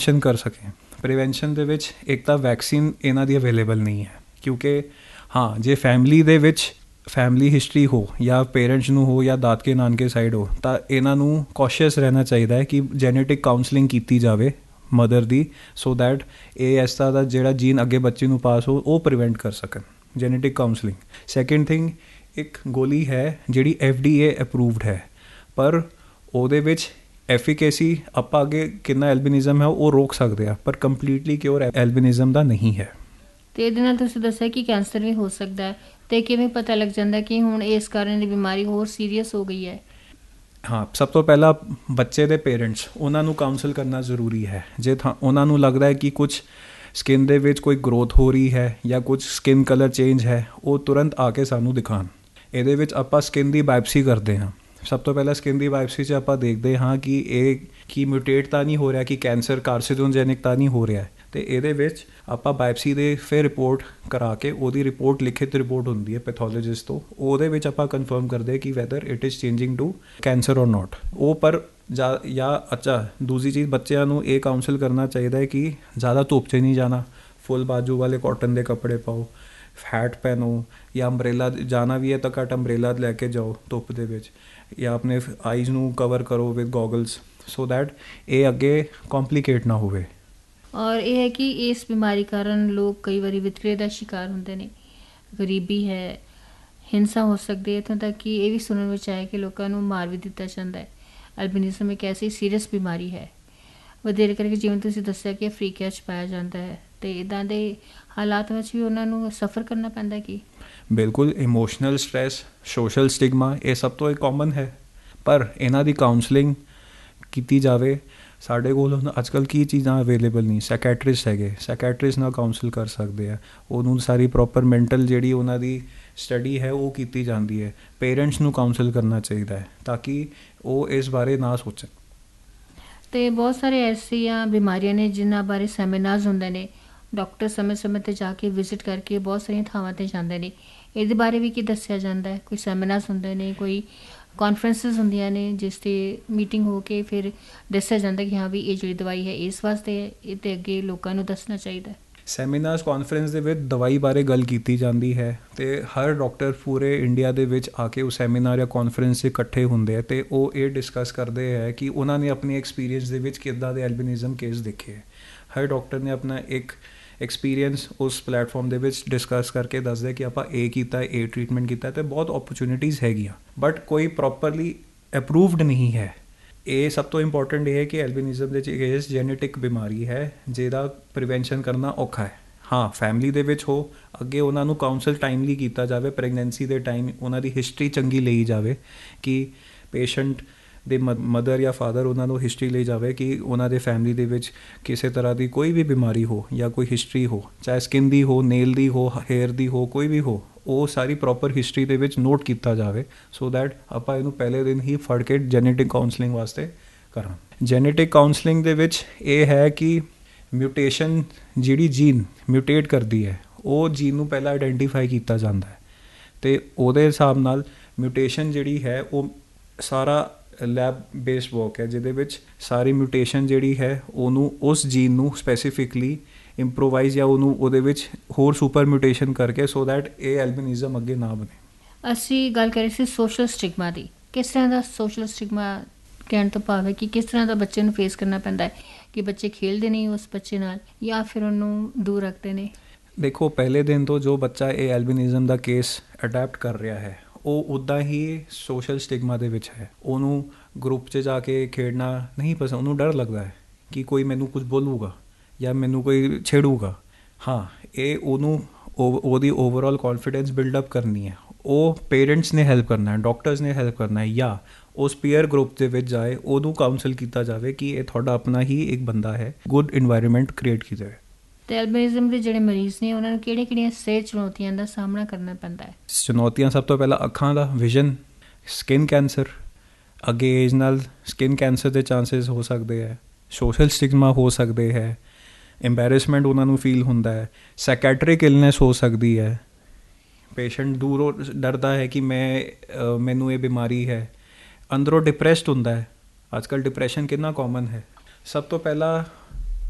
Prevention ਕਰ ਸਕੇ। Prevention ਦੇ ਵਿੱਚ ਇੱਕ ਤਾਂ ਵੈਕਸੀਨ ਇਹਨਾਂ ਦੀ ਅਵੇਲੇਬਲ ਨਹੀਂ ਹੈ, ਕਿਉਂਕਿ ਹਾਂ ਜੇ ਫੈਮਿਲੀ ਦੇ ਵਿੱਚ ਫੈਮਿਲੀ ਹਿਸਟਰੀ ਹੋ ਜਾਂ ਪੇਰੈਂਟਸ ਨੂੰ ਹੋ ਜਾਂ ਦਾਦਕੇ ਨਾਨਕੇ ਸਾਈਡ ਹੋ ਤਾਂ ਇਹਨਾਂ ਨੂੰ ਕੌਸ਼ੀਅਸ ਰਹਿਣਾ ਚਾਹੀਦਾ ਹੈ ਕਿ ਜੈਨੇਟਿਕ ਕਾਉਂਸਲਿੰਗ ਕੀਤੀ ਜਾਵੇ ਮਦਰ ਦੀ, ਸੋ ਦੈਟ ਇਹ ਇਸ ਤਰ੍ਹਾਂ ਦਾ ਜਿਹੜਾ ਜੀਨ ਅੱਗੇ ਬੱਚੇ ਨੂੰ ਪਾਸ ਹੋ ਉਹ ਪ੍ਰੀਵੈਂਟ ਕਰ ਸਕਣ। Genetic counselling. ਸੈਕਿੰਡ ਥਿੰਗ, ਇੱਕ ਗੋਲੀ ਹੈ ਜਿਹੜੀ FDA ਅਪਰੂਵਡ ਹੈ, ਪਰ ਉਹਦੇ ਵਿੱਚ ਐਫੀਕੇਸੀ ਆਪਾਂ ਅੱਗੇ ਕਿੰਨਾ ਐਲਬਿਨਿਜ਼ਮ ਹੈ ਉਹ ਰੋਕ ਸਕਦੇ ਆ, ਪਰ ਕੰਪਲੀਟਲੀ ਕਿਉਰ ਐਲਬਿਨਿਜ਼ਮ ਦਾ ਨਹੀਂ ਹੈ। ਅਤੇ ਇਹਦੇ ਨਾਲ ਤੁਸੀਂ ਦੱਸਿਆ ਕਿ ਕੈਂਸਰ ਵੀ ਹੋ ਸਕਦਾ ਹੈ, ਅਤੇ ਕਿਵੇਂ ਪਤਾ ਲੱਗ ਜਾਂਦਾ ਕਿ ਹੁਣ ਇਸ ਕਾਰਨ ਦੀ ਬਿਮਾਰੀ ਹੋਰ ਸੀਰੀਅਸ ਹੋ ਗਈ ਹੈ? ਹਾਂ, ਸਭ ਤੋਂ ਪਹਿਲਾਂ ਬੱਚੇ ਦੇ ਪੇਰੈਂਟਸ ਉਹਨਾਂ ਨੂੰ ਕਾਉਂਸਲ ਕਰਨਾ ਜ਼ਰੂਰੀ ਹੈ। ਜੇ ਉਹਨਾਂ ਨੂੰ ਲੱਗਦਾ ਹੈ ਕਿ ਕੁਛ ਸਕਿਨ ਦੇ ਵਿੱਚ ਕੋਈ ਗਰੋਥ ਹੋ ਰਹੀ ਹੈ ਜਾਂ ਕੁਛ ਸਕਿਨ ਕਲਰ ਚੇਂਜ ਹੈ, ਉਹ ਤੁਰੰਤ ਆ ਕੇ ਸਾਨੂੰ ਦਿਖਾਉਣ। ਇਹਦੇ ਵਿੱਚ ਆਪਾਂ ਸਕਿਨ ਦੀ ਬਾਇਪਸੀ ਕਰਦੇ ਹਾਂ। ਸਭ ਤੋਂ ਪਹਿਲਾਂ ਸਕਿਨ ਦੀ ਬਾਇਪਸੀ 'ਚ ਆਪਾਂ ਦੇਖਦੇ ਹਾਂ ਕਿ ਇਹ ਕੀ ਮਿਊਟੇਟ ਤਾਂ ਨਹੀਂ ਹੋ ਰਿਹਾ, ਕਿ ਕੈਂਸਰ ਕਾਰਸੀਨੋਜੈਨਿਕ ਤਾਂ ਨਹੀਂ ਹੋ ਰਿਹਾ। ਅਤੇ ਇਹਦੇ ਵਿੱਚ ਆਪਾਂ ਬਾਇਪਸੀ ਦੇ ਫਿਰ ਰਿਪੋਰਟ ਕਰਾ ਕੇ ਉਹਦੀ ਰਿਪੋਰਟ ਲਿਖਿਤ ਰਿਪੋਰਟ ਹੁੰਦੀ ਹੈ ਪੈਥੋਲੋਜਿਸਟ ਤੋਂ, ਉਹਦੇ ਵਿੱਚ ਆਪਾਂ ਕਨਫਰਮ ਕਰਦੇ ਕਿ whether it is changing to cancer ਔਰ ਨੋਟ। ਉਹ ਪਰ ਅੱਛਾ ਦੂਜੀ ਚੀਜ਼, ਬੱਚਿਆਂ ਨੂੰ ਇਹ ਕਾਉਂਸਲ ਕਰਨਾ ਚਾਹੀਦਾ ਹੈ ਕਿ ਜ਼ਿਆਦਾ ਧੁੱਪ 'ਚ ਨਹੀਂ ਜਾਣਾ, ਫੁੱਲ ਬਾਜੂ ਵਾਲੇ ਕਾਟਨ ਦੇ ਕੱਪੜੇ ਪਾਓ, ਹੈਟ ਪਹਿਨੋ, ਜਾਂ ਅੰਬਰੇਲਾ ਜਾਣਾ ਵੀ ਹੈ ਤਾਂ ਘੱਟ ਅੰਬਰੇਲਾ ਲੈ ਕੇ ਜਾਓ ਧੁੱਪ ਦੇ ਵਿੱਚ, ਜਾਂ ਆਪਣੇ ਆਈਜ਼ ਨੂੰ ਕਵਰ ਕਰੋ ਵਿਦ ਗੋਗਲਸ, ਸੋ ਦੈਟ ਇਹ ਅੱਗੇ ਕੰਪਲੀਕੇਟ ਨਾ ਹੋਵੇ। ਔਰ ਇਹ ਹੈ ਕਿ ਇਸ ਬਿਮਾਰੀ ਕਾਰਨ ਲੋਕ ਕਈ ਵਾਰੀ ਵਿਤਕਰੇ ਦਾ ਸ਼ਿਕਾਰ ਹੁੰਦੇ ਨੇ, ਗਰੀਬੀ ਹੈ, ਹਿੰਸਾ ਹੋ ਸਕਦੀ ਹੈ, ਇੱਥੋਂ ਤੱਕ ਕਿ ਇਹ ਵੀ ਸੁਣਨ ਵਿੱਚ ਆਇਆ ਕਿ ਲੋਕਾਂ ਨੂੰ ਮਾਰ ਵੀ ਦਿੱਤਾ ਜਾਂਦਾ ਹੈ। ਐਲਬਿਨਿਜ਼ਮ ਇੱਕ ਐਸੀ ਸੀਰੀਅਸ ਬਿਮਾਰੀ ਹੈ, ਵਧੇਰੇ ਕਰਕੇ ਜਿਵੇਂ ਤੁਸੀਂ ਦੱਸਿਆ ਕਿ ਅਫਰੀਕਾ 'ਚ ਪਾਇਆ ਜਾਂਦਾ ਹੈ, ਅਤੇ ਇੱਦਾਂ ਦੇ ਹਾਲਾਤ ਵਿੱਚ ਵੀ ਉਹਨਾਂ ਨੂੰ ਸਫ਼ਰ ਕਰਨਾ ਪੈਂਦਾ। ਕਿ ਬਿਲਕੁਲ ਇਮੋਸ਼ਨਲ ਸਟ੍ਰੈਸ, ਸੋਸ਼ਲ ਸਟਿਗਮਾ, ਇਹ ਸਭ ਤੋਂ ਕਾਮਨ ਹੈ, ਪਰ ਇਹਨਾਂ ਦੀ ਕਾਉਂਸਲਿੰਗ ਕੀਤੀ ਜਾਵੇ। ਸਾਡੇ ਕੋਲ ਹੁਣ ਅੱਜ ਕੱਲ੍ਹ ਕੀ ਚੀਜ਼ਾਂ ਅਵੇਲੇਬਲ ਨਹੀਂ, ਸਾਈਕੈਟਰਿਸਟ ਹੈਗੇ, ਸਾਈਕੈਟਰਿਸਟ ਨਾਲ ਕਾਉਂਸਲ ਕਰ ਸਕਦੇ ਆ, ਉਹਨੂੰ ਸਾਰੀ ਪ੍ਰੋਪਰ ਮੈਂਟਲ ਜਿਹੜੀ ਉਹਨਾਂ ਦੀ ਸਟੱਡੀ ਹੈ ਉਹ ਕੀਤੀ ਜਾਂਦੀ ਹੈ। ਪੇਰੈਂਟਸ ਨੂੰ ਕਾਉਂਸਲ ਕਰਨਾ ਚਾਹੀਦਾ ਹੈ ਤਾਂ ਕਿ ਉਹ ਇਸ ਬਾਰੇ ਨਾ ਸੋਚਣ। ਅਤੇ ਬਹੁਤ ਸਾਰੇ ਐਸੀਆਂ ਬਿਮਾਰੀਆਂ ਨੇ ਜਿਨ੍ਹਾਂ ਬਾਰੇ ਸੈਮੀਨਾਰਸ ਹੁੰਦੇ ਨੇ, ਡਾਕਟਰ ਸਮੇਂ ਸਮੇਂ 'ਤੇ ਜਾ ਕੇ ਵਿਜ਼ਿਟ ਕਰਕੇ ਬਹੁਤ ਸਾਰੀਆਂ ਥਾਵਾਂ 'ਤੇ ਜਾਂਦੇ ਨੇ, ਇਹਦੇ ਬਾਰੇ ਵੀ ਕੀ ਦੱਸਿਆ ਜਾਂਦਾ ਹੈ? ਕੋਈ ਸੈਮੀਨਾਰਸ ਹੁੰਦੇ ਨੇ, ਕੋਈ ਕਾਨਫਰੰਸਿਸ ਹੁੰਦੀਆਂ ਨੇ ਜਿਸ 'ਤੇ ਮੀਟਿੰਗ ਹੋ ਕੇ ਫਿਰ ਦੱਸਿਆ ਜਾਂਦਾ ਕਿ ਹਾਂ ਵੀ ਇਹ ਜਿਹੜੀ ਦਵਾਈ ਹੈ ਇਸ ਵਾਸਤੇ ਹੈ, ਇਹ ਤਾਂ ਅੱਗੇ ਲੋਕਾਂ ਨੂੰ ਦੱਸਣਾ ਚਾਹੀਦਾ। ਸੈਮੀਨਾਰਸ ਕਾਨਫਰੰਸ ਦੇ ਵਿੱਚ ਦਵਾਈ ਬਾਰੇ ਗੱਲ ਕੀਤੀ ਜਾਂਦੀ ਹੈ, ਅਤੇ ਹਰ ਡਾਕਟਰ ਪੂਰੇ ਇੰਡੀਆ ਦੇ ਵਿੱਚ ਆ ਕੇ ਉਹ ਸੈਮੀਨਾਰ ਜਾਂ ਕਾਨਫਰੰਸ 'ਚ ਇਕੱਠੇ ਹੁੰਦੇ ਆ, ਅਤੇ ਉਹ ਇਹ ਡਿਸਕਸ ਕਰਦੇ ਹੈ ਕਿ ਉਹਨਾਂ ਨੇ ਆਪਣੀ ਐਕਸਪੀਰੀਅੰਸ ਦੇ ਵਿੱਚ ਕਿੱਦਾਂ ਦੇ ਐਲਬਿਨਿਜ਼ਮ ਕੇਸ ਦੇਖੇ ਹੈ। ਹਰ ਡਾਕਟਰ ਨੇ ਆਪਣਾ ਇੱਕ ਐਕਸਪੀਰੀਅੰਸ ਉਸ ਪਲੈਟਫਾਰਮ ਦੇ ਵਿੱਚ ਡਿਸਕਸ ਕਰਕੇ ਦੱਸਦਾ ਕਿ ਆਪਾਂ ਇਹ ਕੀਤਾ, ਇਹ ਟਰੀਟਮੈਂਟ ਕੀਤਾ, ਅਤੇ ਬਹੁਤ ਓਪਰਚੁਨਿਟੀਜ਼ ਹੈਗੀਆਂ, ਬਟ ਕੋਈ ਪ੍ਰੋਪਰਲੀ ਅਪਰੂਵਡ ਨਹੀਂ ਹੈ। ਇਹ ਸਭ ਤੋਂ ਇੰਪੋਰਟੈਂਟ ਇਹ ਹੈ ਕਿ ਐਲਬਿਨਿਜ਼ਮ ਦੇ ਵਿੱਚ ਜੈਨੇਟਿਕ ਬਿਮਾਰੀ ਹੈ ਜਿਹਦਾ ਪ੍ਰੀਵੈਂਸ਼ਨ ਕਰਨਾ ਔਖਾ ਹੈ। ਹਾਂ, ਫੈਮਿਲੀ ਦੇ ਵਿੱਚ ਹੋ, ਅੱਗੇ ਉਹਨਾਂ ਨੂੰ ਕਾਉਂਸਲ ਟਾਈਮਲੀ ਕੀਤਾ ਜਾਵੇ, ਪ੍ਰੈਗਨੈਂਸੀ ਦੇ ਟਾਈਮ ਉਹਨਾਂ ਦੀ ਹਿਸਟਰੀ ਚੰਗੀ ਲਈ ਜਾਵੇ ਕਿ ਪੇਸ਼ੈਂਟ ਦੇ ਮਦਰ ਜਾਂ ਫਾਦਰ ਉਹਨਾਂ ਨੂੰ ਹਿਸਟਰੀ ਲਈ ਜਾਵੇ ਕਿ ਉਹਨਾਂ ਦੇ ਫੈਮਿਲੀ ਦੇ ਵਿੱਚ ਕਿਸੇ ਤਰ੍ਹਾਂ ਦੀ ਕੋਈ ਵੀ ਬਿਮਾਰੀ ਹੋ ਜਾਂ ਕੋਈ ਹਿਸਟਰੀ ਹੋ, ਚਾਹੇ ਸਕਿਨ ਦੀ ਹੋ, ਨੇਲ ਦੀ ਹੋ, ਹੇਅਰ ਦੀ ਹੋ, ਕੋਈ ਵੀ ਹੋ, ਉਹ ਸਾਰੀ ਪ੍ਰੋਪਰ ਹਿਸਟਰੀ ਦੇ ਵਿੱਚ ਨੋਟ ਕੀਤਾ ਜਾਵੇ, ਸੋ ਦੈਟ ਆਪਾਂ ਇਹਨੂੰ ਪਹਿਲੇ ਦਿਨ ਹੀ ਫੜ ਕੇ ਜੈਨੇਟਿਕ ਕਾਉਂਸਲਿੰਗ ਵਾਸਤੇ ਕਰਾਂ। ਜੈਨੇਟਿਕ ਕਾਉਂਸਲਿੰਗ ਦੇ ਵਿੱਚ ਇਹ ਹੈ ਕਿ ਮਿਊਟੇਸ਼ਨ ਜਿਹੜੀ ਜੀਨ ਮਿਊਟੇਟ ਕਰਦੀ ਹੈ, ਉਹ ਜੀਨ ਨੂੰ ਪਹਿਲਾਂ ਆਈਡੈਂਟੀਫਾਈ ਕੀਤਾ ਜਾਂਦਾ ਹੈ, ਅਤੇ ਉਹਦੇ ਹਿਸਾਬ ਨਾਲ ਮਿਊਟੇਸ਼ਨ ਜਿਹੜੀ ਹੈ ਉਹ ਸਾਰਾ ਲੈਬ ਬੇਸਡ ਵਰਕ ਹੈ, ਜਿਹਦੇ ਵਿੱਚ ਸਾਰੀ ਮਿਊਟੇਸ਼ਨ ਜਿਹੜੀ ਹੈ ਉਹਨੂੰ ਉਸ ਜੀਨ ਨੂੰ ਸਪੈਸੀਫਿਕਲੀ ਇੰਪਰੋਵਾਈਜ਼ ਜਾਂ ਉਹਨੂੰ ਉਹਦੇ ਵਿੱਚ ਹੋਰ ਸੁਪਰ ਮਿਊਟੇਸ਼ਨ ਕਰਕੇ, ਸੋ ਦੈਟ ਇਹ ਐਲਬਿਨਿਜ਼ਮ ਅੱਗੇ ਨਾ ਬਣੇ। ਅਸੀਂ ਗੱਲ ਕਰ ਰਹੇ ਸੀ ਸੋਸ਼ਲ ਸਟਿਗਮਾ ਦੀ। ਕਿਸ ਤਰ੍ਹਾਂ ਦਾ ਸੋਸ਼ਲ ਸਟਿਗਮਾ ਕਹਿਣ ਤੋਂ ਭਾਵ ਹੈ ਕਿ ਕਿਸ ਤਰ੍ਹਾਂ ਦਾ ਬੱਚੇ ਨੂੰ ਫੇਸ ਕਰਨਾ ਪੈਂਦਾ ਹੈ, ਕਿ ਬੱਚੇ ਖੇਡਦੇ ਨਹੀਂ ਉਸ ਬੱਚੇ ਨਾਲ ਜਾਂ ਫਿਰ ਉਹਨੂੰ ਦੂਰ ਰੱਖਦੇ ਨੇ? ਦੇਖੋ, ਪਹਿਲੇ ਦਿਨ ਤੋਂ ਜੋ ਬੱਚਾ ਇਹ ਐਲਬਿਨਿਜ਼ਮ ਦਾ ਕੇਸ ਅਡੈਪਟ ਕਰ ਰਿਹਾ ਹੈ ਉਹ ਉੱਦਾਂ ਹੀ ਸੋਸ਼ਲ ਸਟਿਗਮਾ ਦੇ ਵਿੱਚ ਹੈ। ਉਹਨੂੰ ਗਰੁੱਪ 'ਚ ਜਾ ਕੇ ਖੇਡਣਾ ਨਹੀਂ ਪਸੰਦ, ਉਹਨੂੰ ਡਰ ਲੱਗਦਾ ਹੈ ਕਿ ਕੋਈ ਮੈਨੂੰ ਕੁਝ ਬੋਲੂਗਾ ਜਾਂ ਮੈਨੂੰ ਕੋਈ ਛੇੜੂਗਾ। ਹਾਂ, ਇਹ ਉਹਦੀ ਓਵਰਆਲ ਕੌਨਫੀਡੈਂਸ ਬਿਲਡਅਪ ਕਰਨੀ ਹੈ, ਉਹ ਪੇਰੈਂਟਸ ਨੇ ਹੈਲਪ ਕਰਨਾ ਹੈ, ਡਾਕਟਰਸ ਨੇ ਹੈਲਪ ਕਰਨਾ ਹੈ, ਜਾਂ ਉਸ ਪੀਅਰ ਗਰੁੱਪ ਦੇ ਵਿੱਚ ਜਾਏ, ਉਹਨੂੰ ਕਾਉਂਸਲ ਕੀਤਾ ਜਾਵੇ ਕਿ ਇਹ ਤੁਹਾਡਾ ਆਪਣਾ ਹੀ ਇੱਕ ਬੰਦਾ ਹੈ, ਗੁੱਡ ਇਨਵਾਇਰਮੈਂਟ ਕ੍ਰੀਏਟ ਕੀਤਾ ਜਾਵੇ। ਅਤੇ ਐਲਬਿਨਿਜ਼ਮ ਦੇ ਜਿਹੜੇ ਮਰੀਜ਼ ਨੇ ਉਹਨਾਂ ਨੂੰ ਕਿਹੜੀਆਂ ਸਿਹਤ ਚੁਣੌਤੀਆਂ ਦਾ ਸਾਹਮਣਾ ਕਰਨਾ ਪੈਂਦਾ ਹੈ? ਚੁਣੌਤੀਆਂ ਸਭ ਤੋਂ ਪਹਿਲਾਂ ਅੱਖਾਂ ਦਾ ਵਿਜ਼ਨ, ਸਕਿਨ ਕੈਂਸਰ, ਅੱਗੇ ਏਜ ਨਾਲ ਸਕਿਨ ਕੈਂਸਰ ਦੇ ਚਾਂਸਿਸ ਹੋ ਸਕਦੇ ਹੈ, ਸੋਸ਼ਲ ਸਟਿਗਮਾ ਹੋ ਸਕਦੇ ਹੈ, ਐਂਬੈਰੈਸਮੈਂਟ ਉਹਨਾਂ ਨੂੰ ਫੀਲ ਹੁੰਦਾ ਹੈ, ਸਾਈਕੈਟਰਿਕ ਇਲਨੈਸ ਹੋ ਸਕਦੀ ਹੈ, ਪੇਸ਼ੈਂਟ ਦੂਰੋਂ ਡਰਦਾ ਹੈ ਕਿ ਮੈਨੂੰ ਇਹ ਬਿਮਾਰੀ ਹੈ, ਅੰਦਰੋਂ ਡਿਪਰੈਸਡ ਹੁੰਦਾ ਹੈ। ਅੱਜ ਕੱਲ੍ਹ ਡਿਪਰੈਸ਼ਨ ਕਿੰਨਾ ਕਾਮਨ ਹੈ। ਸਭ ਤੋਂ ਪਹਿਲਾਂ